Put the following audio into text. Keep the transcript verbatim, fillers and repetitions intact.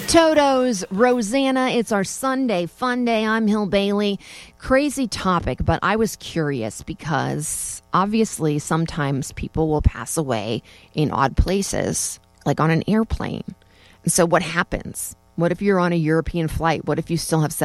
Toto's Rosanna. It's our Sunday fun day. I'm Hill Bailey. Crazy topic, but I was curious because obviously sometimes people will pass away in odd places, like on an airplane. And so what happens? What if you're on a European flight? What if you still have